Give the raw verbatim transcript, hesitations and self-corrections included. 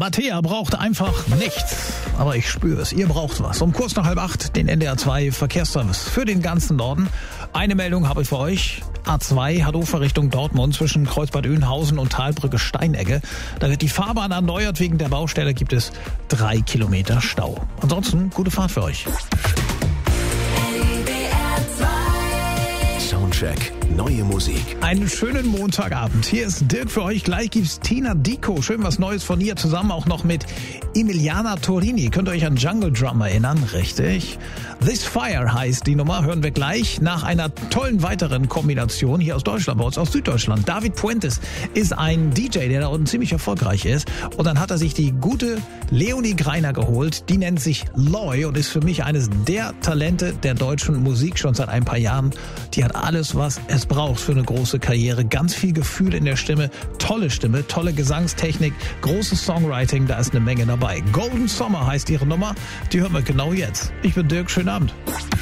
Mattea braucht einfach nichts. Aber ich spüre es, ihr braucht was. Um kurz nach halb acht den N D R zwei Verkehrsservice für den ganzen Norden. Eine Meldung habe ich für euch. A zwei Hannover Richtung Dortmund zwischen Kreuzbad Oeynhausen und Talbrücke Steinegge. Da wird die Fahrbahn erneuert. Wegen der Baustelle gibt es drei Kilometer Stau. Ansonsten gute Fahrt für euch. Soundcheck. Neue Musik. Einen schönen Montagabend. Hier ist Dirk für euch. Gleich gibt's Tina Dico. Schön was Neues von ihr. Zusammen auch noch mit Emiliana Torini. Könnt ihr euch an Jungle Drum erinnern? Richtig. This Fire heißt die Nummer. Hören wir gleich nach einer tollen weiteren Kombination hier aus Deutschland, bei uns aus Süddeutschland. David Puentes ist ein D J, der da unten ziemlich erfolgreich ist. Und dann hat er sich die gute Leonie Greiner geholt. Die nennt sich Loy und ist für mich eines der Talente der deutschen Musik schon seit ein paar Jahren. Die hat alles, was es braucht für eine große Karriere. Ganz viel Gefühl in der Stimme, tolle Stimme, tolle Gesangstechnik, großes Songwriting, da ist eine Menge dabei. Golden Summer heißt ihre Nummer, die hören wir genau jetzt. Ich bin Dirk, schönen Abend.